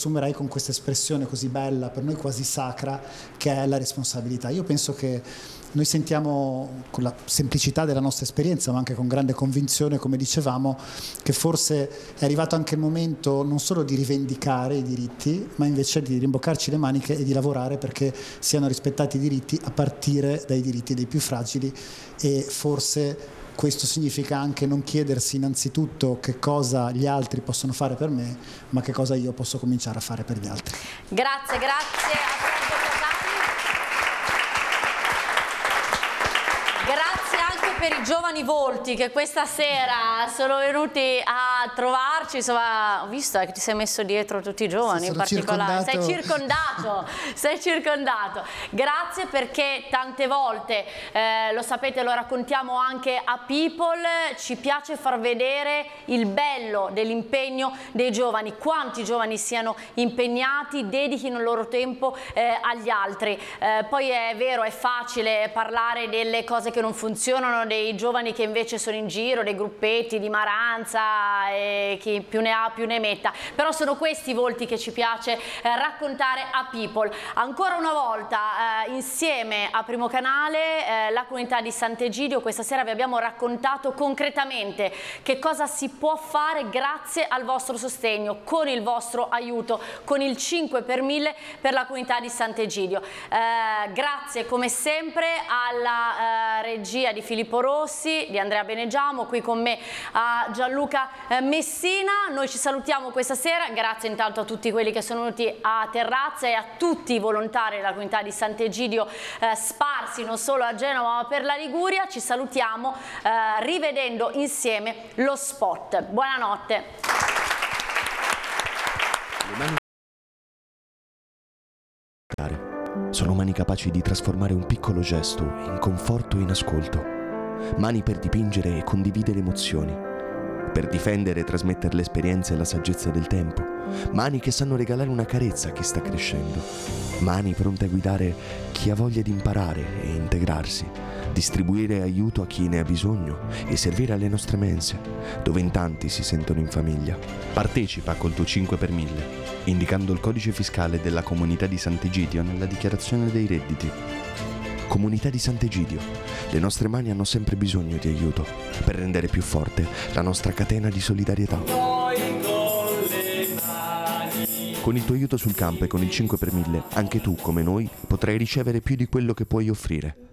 riassumerei con questa espressione così bella, per noi quasi sacra, che è la responsabilità. Io penso che noi sentiamo, con la semplicità della nostra esperienza, ma anche con grande convinzione, come dicevamo, che forse è arrivato anche il momento non solo di rivendicare i diritti, ma invece di rimboccarci le maniche e di lavorare perché siano rispettati i diritti, a partire dai diritti dei più fragili. E forse questo significa anche non chiedersi innanzitutto che cosa gli altri possono fare per me, ma che cosa io posso cominciare a fare per gli altri. Grazie, grazie a Franco Catani. Grazie anche per i giovani volti che questa sera sono venuti a trovarci. Insomma, ho visto che ti sei messo dietro tutti i giovani, in particolare. Sei circondato. Grazie, perché tante volte, lo sapete, lo raccontiamo anche a People, ci piace far vedere il bello dell'impegno dei giovani, quanti giovani siano impegnati, dedichino il loro tempo agli altri. Poi è vero, è facile parlare delle cose che non funzionano, dei giovani che invece sono in giro, dei gruppetti di maranza, e chi più ne ha più ne metta, però sono questi i volti che ci piace raccontare a People. Ancora una volta insieme a Primo Canale, la comunità di Sant'Egidio, questa sera vi abbiamo raccontato concretamente che cosa si può fare grazie al vostro sostegno, con il vostro aiuto, con il 5 per 1000 per la comunità di Sant'Egidio. Grazie come sempre alla regia di Filippo Rossi, di Andrea Benegiamo, qui con me a Gianluca Messina. Noi ci salutiamo questa sera, grazie intanto a tutti quelli che sono venuti a Terrazza e a tutti i volontari della comunità di Sant'Egidio sparsi non solo a Genova ma per la Liguria. Ci salutiamo rivedendo insieme lo spot. Buonanotte. Sono mani capaci di trasformare un piccolo gesto in conforto e in ascolto. Mani per dipingere e condividere emozioni, per difendere e trasmettere l'esperienza e la saggezza del tempo. Mani che sanno regalare una carezza a chi sta crescendo. Mani pronte a guidare chi ha voglia di imparare e integrarsi, distribuire aiuto a chi ne ha bisogno e servire alle nostre mense, dove in tanti si sentono in famiglia. Partecipa col tuo 5 per 1000, indicando il codice fiscale della comunità di Sant'Egidio nella dichiarazione dei redditi. Comunità di Sant'Egidio, le nostre mani hanno sempre bisogno di aiuto per rendere più forte la nostra catena di solidarietà. Con il tuo aiuto sul campo e con il 5 per 1000, anche tu, come noi, potrai ricevere più di quello che puoi offrire.